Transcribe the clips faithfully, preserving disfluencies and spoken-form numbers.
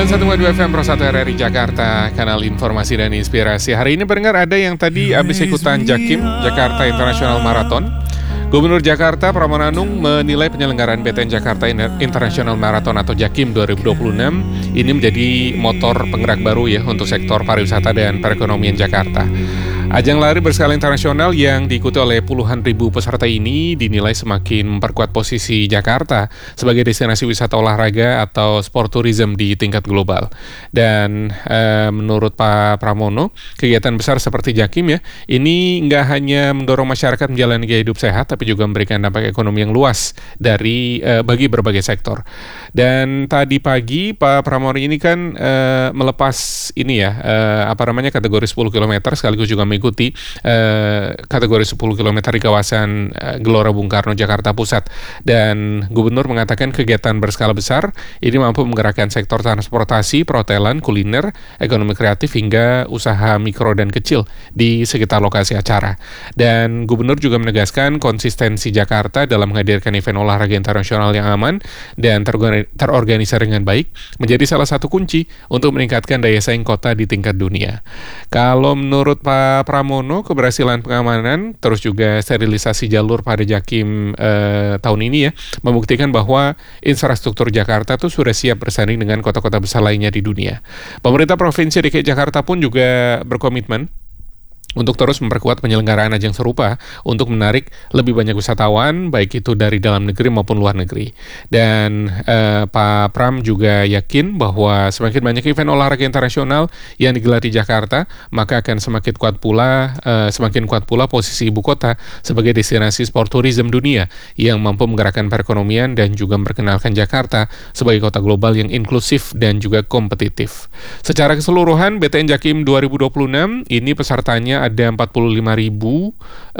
sembilan satu koma dua F M Pro satu R R I Jakarta, kanal informasi dan inspirasi. Hari ini pendengar ada yang tadi habis ikutan Jakim, Jakarta International Marathon. Gubernur Jakarta Pramono Anung menilai penyelenggaraan B T N Jakarta International Marathon atau Jakim dua ribu dua puluh enam ini menjadi motor penggerak baru ya untuk sektor pariwisata dan perekonomian Jakarta. Ajang lari berskala internasional yang diikuti oleh puluhan ribu peserta ini dinilai semakin memperkuat posisi Jakarta sebagai destinasi wisata olahraga atau sport tourism di tingkat global. Dan e, menurut Pak Pramono, kegiatan besar seperti Jakim ya, ini nggak hanya mendorong masyarakat menjalani gaya hidup sehat, tapi juga memberikan dampak ekonomi yang luas dari e, bagi berbagai sektor. Dan tadi pagi Pak Pramono ini kan e, melepas ini ya, e, apa namanya kategori sepuluh kilometer sekaligus juga mengikuti eh, kategori sepuluh kilometer di kawasan eh, Gelora Bung Karno, Jakarta Pusat. Dan Gubernur mengatakan kegiatan berskala besar ini mampu menggerakkan sektor transportasi, perhotelan, kuliner, ekonomi kreatif hingga usaha mikro dan kecil di sekitar lokasi acara. Dan Gubernur juga menegaskan konsistensi Jakarta dalam menghadirkan event olahraga internasional yang aman dan terorganisir dengan baik menjadi salah satu kunci untuk meningkatkan daya saing kota di tingkat dunia. Kalau menurut Pak Pramono, keberhasilan pengamanan terus juga sterilisasi jalur pada Jakim eh, tahun ini ya membuktikan bahwa infrastruktur Jakarta tuh sudah siap bersanding dengan kota-kota besar lainnya di dunia. Pemerintah Provinsi D K I Jakarta pun juga berkomitmen untuk terus memperkuat penyelenggaraan ajang serupa untuk menarik lebih banyak wisatawan, baik itu dari dalam negeri maupun luar negeri. Dan eh, Pak Pram juga yakin bahwa semakin banyak event olahraga internasional yang digelar di Jakarta, maka akan semakin kuat pula eh, semakin kuat pula posisi ibu kota sebagai destinasi sport tourism dunia yang mampu menggerakkan perekonomian dan juga memperkenalkan Jakarta sebagai kota global yang inklusif dan juga kompetitif. Secara keseluruhan, B T N Jakim dua ribu dua puluh enam ini pesertanya ada empat puluh lima ribu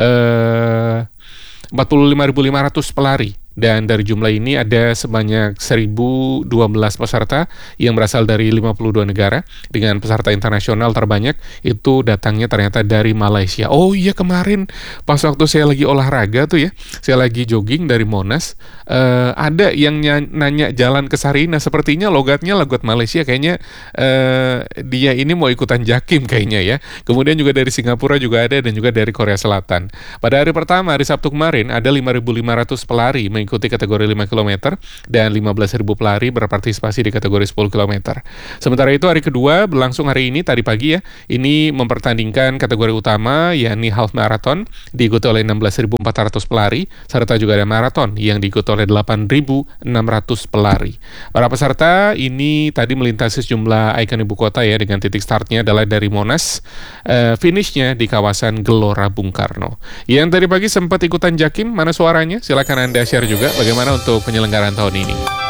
eh, empat puluh lima ribu lima ratus pelari. Dan dari jumlah ini ada sebanyak seribu dua belas peserta yang berasal dari lima puluh dua negara, dengan peserta internasional terbanyak itu datangnya ternyata dari Malaysia. Oh iya, kemarin pas waktu saya lagi olahraga tuh ya, saya lagi jogging dari Monas, uh, ada yang ny- nanya jalan ke Sarina, sepertinya logatnya logat Malaysia, kayaknya uh, dia ini mau ikutan Jakim kayaknya ya. Kemudian juga dari Singapura juga ada, dan juga dari Korea Selatan. Pada hari pertama, hari Sabtu kemarin, ada lima ribu lima ratus pelari mengikuti kategori lima kilometer dan lima belas ribu pelari berpartisipasi di kategori sepuluh kilometer. Sementara itu hari kedua berlangsung hari ini tadi pagi ya. Ini mempertandingkan kategori utama yakni half marathon diikuti oleh enam belas ribu empat ratus pelari, serta juga ada maraton yang diikuti oleh delapan ribu enam ratus pelari. Para peserta ini tadi melintasi sejumlah ikon ibu kota ya, dengan titik startnya adalah dari Monas, uh, finishnya di kawasan Gelora Bung Karno. Yang tadi pagi sempat ikutan Jakim, mana suaranya? Silakan Anda share juga bagaimana untuk penyelenggaraan tahun ini.